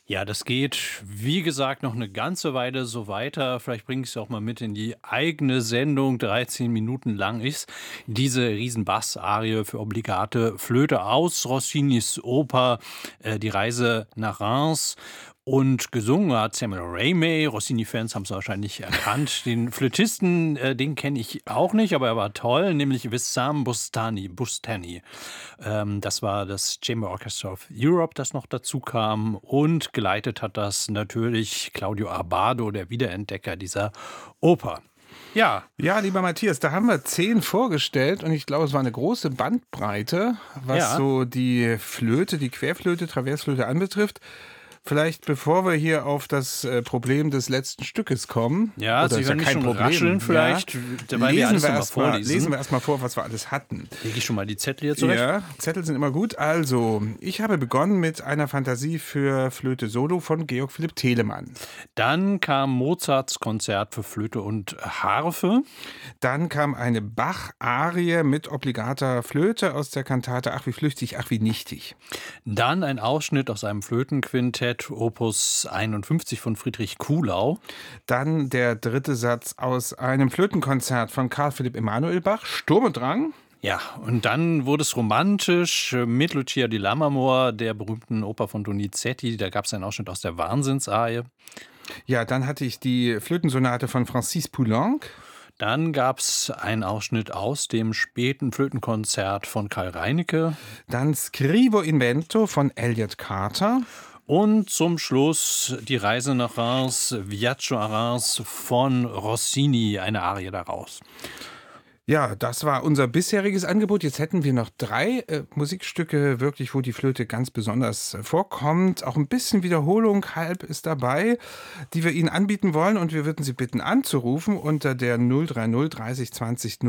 Ja, das geht, wie gesagt, noch eine ganze Weile so weiter. Vielleicht bringe ich es auch mal mit in die eigene Sendung. 13 Minuten lang ist diese Riesen-Bass-Arie für obligate Flöte aus Rossinis Oper Die Reise nach Reims. Und gesungen hat Samuel Ramey. Rossini-Fans haben es wahrscheinlich erkannt. Den Flötisten, den kenne ich auch nicht, aber er war toll, nämlich Wissam Bustani. Das war das Chamber Orchestra of Europe, das noch dazu kam. Und geleitet hat das natürlich Claudio Abbado, der Wiederentdecker dieser Oper. Ja, Ja, lieber Matthias, da haben wir 10 vorgestellt und ich glaube, es war eine große Bandbreite, was ja. so die Flöte, die Querflöte, Traversflöte anbetrifft. Vielleicht, bevor wir hier auf das Problem des letzten Stückes kommen, Ja, oder Sie ist hören mich kein schon Problem, rascheln vielleicht, dabei wir alles nochmal vorlesen. lesen wir erstmal vor, was wir alles hatten. Lege ich schon mal die Zettel hier zurecht? Ja, Zettel sind immer gut. Also, ich habe begonnen mit einer Fantasie für Flöte Solo von Georg Philipp Telemann. Dann kam Mozarts Konzert für Flöte und Harfe. Dann kam eine Bach-Arie mit obligater Flöte aus der Kantate Ach wie flüchtig, ach wie nichtig. Dann ein Ausschnitt aus einem Flötenquintett, Opus 51 von Friedrich Kuhlau. Dann der dritte Satz aus einem Flötenkonzert von Karl Philipp Emanuel Bach, Sturm und Drang. Ja, und dann wurde es romantisch mit Lucia di Lammermoor, der berühmten Oper von Donizetti. Da gab es einen Ausschnitt aus der Wahnsinnsarie. Ja, dann hatte ich die Flötensonate von Francis Poulenc. Dann gab es einen Ausschnitt aus dem späten Flötenkonzert von Karl Reinecke. Dann Scrivo Invento von Elliott Carter. Und zum Schluss die Reise nach Reims, Viaggio a Reims von Rossini, eine Arie daraus. Ja, das war unser bisheriges Angebot. Jetzt hätten wir noch 3 Musikstücke, wirklich, wo die Flöte ganz besonders vorkommt. Auch ein bisschen Wiederholung, halb ist dabei, die wir Ihnen anbieten wollen. Und wir würden Sie bitten, anzurufen unter der 030 30 20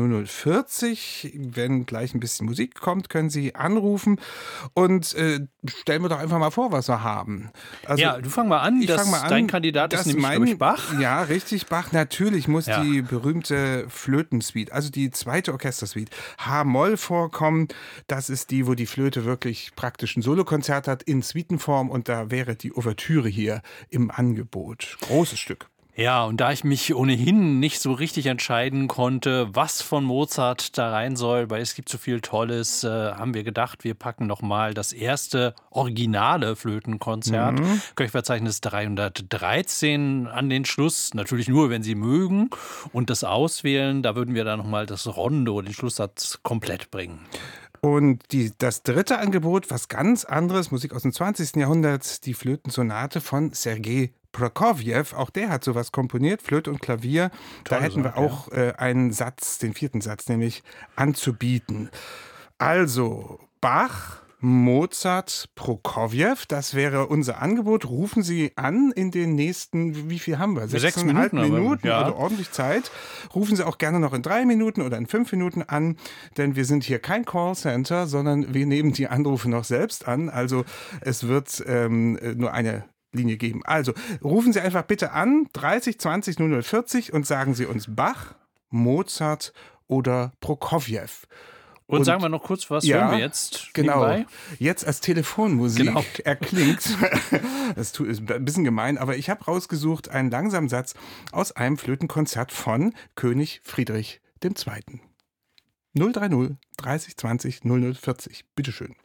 0040. Wenn gleich ein bisschen Musik kommt, können Sie anrufen. Und stellen wir doch einfach mal vor, was wir haben. Also, Ja, du fang mal an. Dein Kandidat ist nämlich, glaube ich, Bach. Ja, richtig, Bach. Natürlich muss Ja. die berühmte Flötensuite, also die zweite Orchestersuite, H-Moll vorkommen. Das ist die, wo die Flöte wirklich praktisch ein Solokonzert hat in Suitenform und da wäre die Ouvertüre hier im Angebot. Großes Stück. Ja, und da ich mich ohnehin nicht so richtig entscheiden konnte, was von Mozart da rein soll, weil es gibt so viel Tolles, haben wir gedacht, wir packen nochmal das erste originale Flötenkonzert, Köchverzeichnis 313 an den Schluss, natürlich nur, wenn Sie mögen, und das auswählen, da würden wir dann nochmal das Rondo, den Schlusssatz, komplett bringen. Und das dritte Angebot, was ganz anderes, Musik aus dem 20. Jahrhundert, die Flötensonate von Sergei Prokofjew, auch der hat sowas komponiert, Flöte und Klavier. Da Tolle hätten wir Sache, auch einen Satz, den 4. Satz nämlich, anzubieten. Also Bach, Mozart, Prokofjew, das wäre unser Angebot. Rufen Sie an in den nächsten, wie viel haben wir? 6 6,5 Minuten, Minuten, ja. also ordentlich Zeit. Rufen Sie auch gerne noch in 3 Minuten oder in 5 Minuten an, denn wir sind hier kein Callcenter, sondern wir nehmen die Anrufe noch selbst an. Also es wird nur eine Linie geben. Also rufen Sie einfach bitte an, 30 20 0040 und sagen Sie uns Bach, Mozart oder Prokofjew. Und sagen wir noch kurz, was hören wir jetzt? Genau. Nebenbei? Jetzt als Telefonmusik Genau. erklingt. Das ist ein bisschen gemein, aber ich habe rausgesucht einen langsamen Satz aus einem Flötenkonzert von König Friedrich II. 030 30 20 0040. Bitteschön.